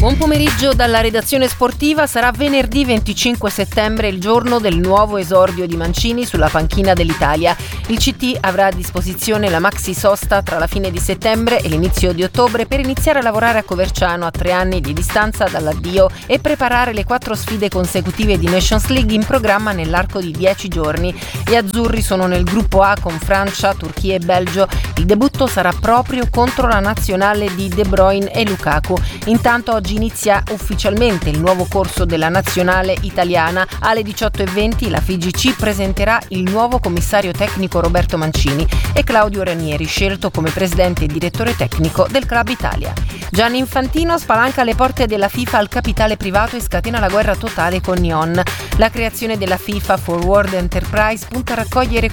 Buon pomeriggio dalla redazione sportiva. Sarà venerdì 25 settembre il giorno del nuovo esordio di Mancini sulla panchina dell'Italia. Il CT avrà a disposizione la maxi sosta tra la fine di settembre e l'inizio di ottobre per iniziare a lavorare a Coverciano a 3 anni di distanza dall'addio e preparare le 4 sfide consecutive di Nations League in programma nell'arco di 10 giorni. Gli azzurri sono nel gruppo A con Francia, Turchia e Belgio. Il debutto sarà proprio contro la nazionale di De Bruyne e Lukaku. Intanto oggi inizia ufficialmente il nuovo corso della nazionale italiana. Alle 18:20 la FIGC presenterà il nuovo commissario tecnico Roberto Mancini e Claudio Ranieri, scelto come presidente e direttore tecnico del Club Italia. Gianni Infantino spalanca le porte della FIFA al capitale privato e scatena la guerra totale con Neon. La creazione della FIFA Forward Enterprise punta a raccogliere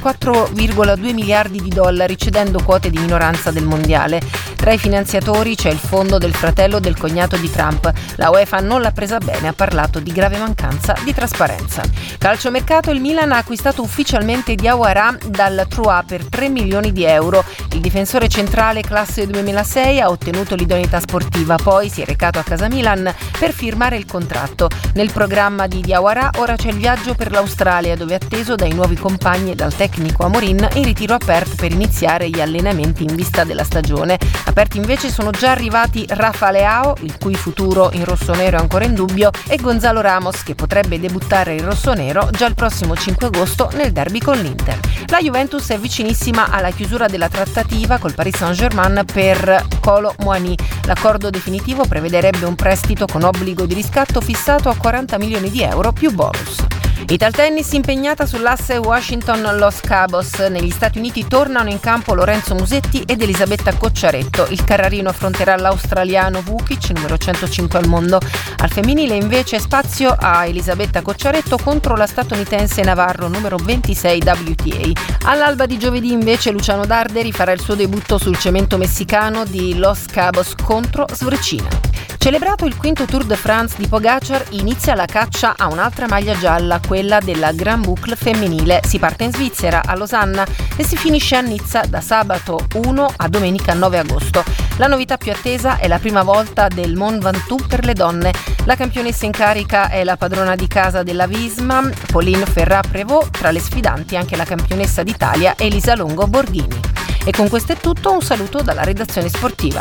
4,2 miliardi di dollari cedendo quote di minoranza del mondiale. Tra i finanziatori c'è il fondo del fratello del cognato di Trump. La UEFA non l'ha presa bene, ha parlato di grave mancanza di trasparenza. Calciomercato, il Milan ha acquistato ufficialmente Diawara dal Troyes per 3 milioni di euro. Il difensore centrale classe 2006 ha ottenuto l'idoneità sportiva, poi si è recato a casa Milan per firmare il contratto. Nel programma di Diawara ora c'è il viaggio per l'Australia, dove è atteso dai nuovi compagni e dal tecnico Amorin in ritiro a Perth per iniziare gli allenamenti in vista della stagione. Aperti invece sono già arrivati Rafa Leao, il cui futuro in rossonero è ancora in dubbio, e Gonzalo Ramos, che potrebbe debuttare in rossonero già il prossimo 5 agosto nel derby con l'Inter. La Juventus è vicinissima alla chiusura della trattativa col Paris Saint-Germain per Kolo Muani. L'accordo definitivo prevederebbe un prestito con obbligo di riscatto fissato a 40 milioni di euro più bonus. Italtennis impegnata sull'asse Washington-Los Cabos. Negli Stati Uniti tornano in campo Lorenzo Musetti ed Elisabetta Cocciaretto. Il carrarino affronterà l'australiano Vukic, numero 105 al mondo. Al femminile invece spazio a Elisabetta Cocciaretto contro la statunitense Navarro, numero 26 WTA. All'alba di giovedì invece Luciano Darderi farà il suo debutto sul cemento messicano di Los Cabos contro Svrecina. Celebrato il quinto Tour de France di Pogacar, inizia la caccia a un'altra maglia gialla, quella della Grand Boucle femminile. Si parte in Svizzera, a Losanna, e si finisce a Nizza da sabato 1 a domenica 9 agosto. La novità più attesa è la prima volta del Mont Ventoux per le donne. La campionessa in carica è la padrona di casa della Visma, Pauline Ferrat-Prévot, tra le sfidanti anche la campionessa d'Italia Elisa Longo Borghini. E con questo è tutto, un saluto dalla redazione sportiva.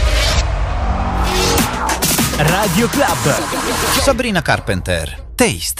Radio Club. Sabrina Carpenter. Taste.